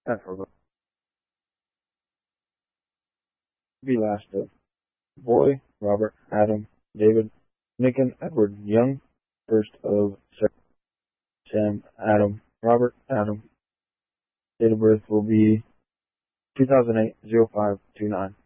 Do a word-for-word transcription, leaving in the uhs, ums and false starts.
F for be last of Boy, Robert, Adam, David, Nicken, Edward, Young, first of Sam, Adam, Robert, Adam. Date of birth will be two thousand eight, oh five two nine.